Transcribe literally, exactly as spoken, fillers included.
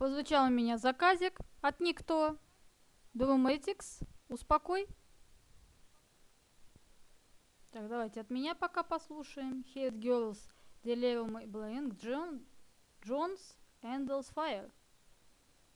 Позвучал у меня заказик от никто. Думатикс, успокой. Так, давайте от меня пока послушаем. Hate Girls, Deliver My Blank, John, Jones, Endless Fire.